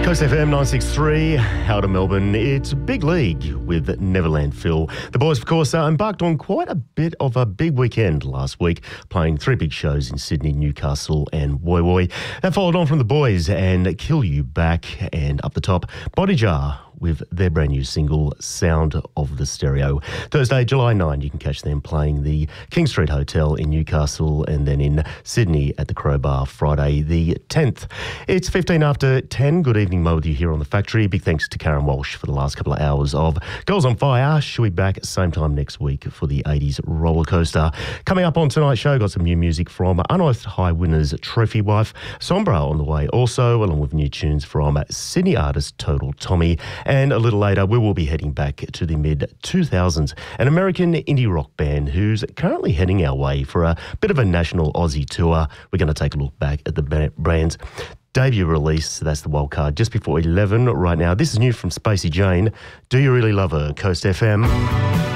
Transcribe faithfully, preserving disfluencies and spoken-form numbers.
Coast F M nine sixty-three, out of Melbourne. It's Big League with Neverland Phil. The boys, of course, uh, embarked on quite a bit of a big weekend last week, playing three big shows in Sydney, Newcastle and Woy Woy. That followed on from the boys and Kill You Back, and up the top, Body Jar with their brand new single, Sound of the Stereo. Thursday, July ninth, you can catch them playing the King Street Hotel in Newcastle, and then in Sydney at the Crowbar Friday the tenth. It's fifteen after ten. Good evening, Mo, with you here on The Factory. Big thanks to Karen Walsh for the last couple of hours of Girls on Fire. She'll be back same time next week for the eighties roller coaster. Coming up on tonight's show, got some new music from Unearthed High Winners Trophy Wife, Sombra on the way also, along with new tunes from Sydney artist Total Tommy. And a little later, we will be heading back to the mid two thousands. An American indie rock band who's currently heading our way for a bit of a national Aussie tour. We're going to take a look back at the band's debut release. That's the wild card just before eleven right now. This is new from Spacey Jane. Do You Really Love Her? Coast F M.